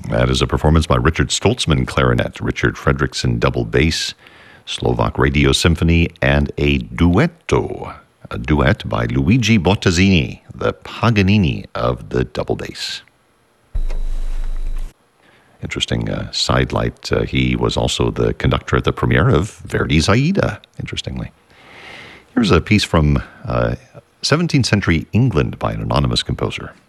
That is a performance by Richard Stoltzman, clarinet, Richard Fredrickson, double bass, Slovak Radio Symphony, and a duetto. A duet by Luigi Bottazzini, the Paganini of the double bass. Interesting sidelight. He was also the conductor at the premiere of Verdi's Aida, interestingly. Here's a piece from 17th century England by an anonymous composer.